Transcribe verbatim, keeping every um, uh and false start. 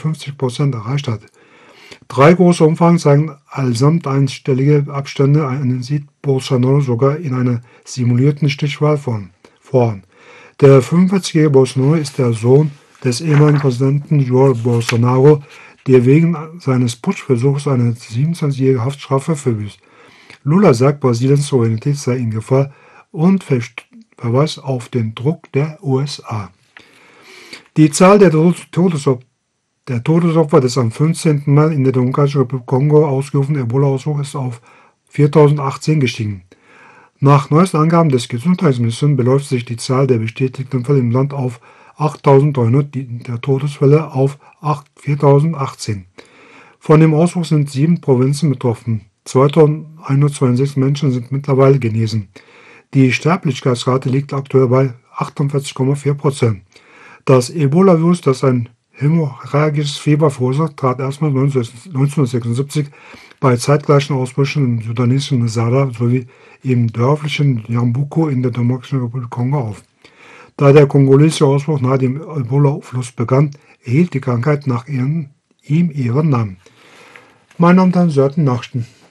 fünfzig Prozent erreicht hat. Drei große Umfragen zeigen allesamt einstellige Abstände, einen sieht Bolsonaro sogar in einer simulierten Stichwahl von vorn. Der fünfundvierzigjährige Bolsonaro ist der Sohn des ehemaligen Präsidenten Jair Bolsonaro, der wegen seines Putschversuchs eine siebenundzwanzigjährige Haftstrafe verbüßt. Lula sagt, Brasiliens Souveränität sei in Gefahr und verweist auf den Druck der U S A. Die Zahl der Todesopfer Der Todesopfer des am fünfzehnten Mai in der Demokratischen Republik Kongo ausgerufenen Ebola-Ausbruchs ist auf viertausendachtzehn gestiegen. Nach neuesten Angaben des Gesundheitsministeriums beläuft sich die Zahl der bestätigten Fälle im Land auf achttausenddreihundert, die der Todesfälle auf viertausendachtzehn. Von dem Ausbruch sind sieben Provinzen betroffen. zweitausendeinhundertzweiundsechzig Menschen sind mittlerweile genesen. Die Sterblichkeitsrate liegt aktuell bei achtundvierzig Komma vier Prozent. Das Ebola-Virus, das ein hämorrhagisches Fieber verursacht, trat erstmal neunzehnhundertsechsundsiebzig bei zeitgleichen Ausbrüchen im sudanesischen Masada sowie im dörflichen Yambuco in der Demokratischen Republik Kongo auf. Da der kongolesische Ausbruch nahe dem Ebola-Fluss begann, erhielt die Krankheit nach ihren, ihm ihren Namen. Meine Damen und Herren, Nachrichten.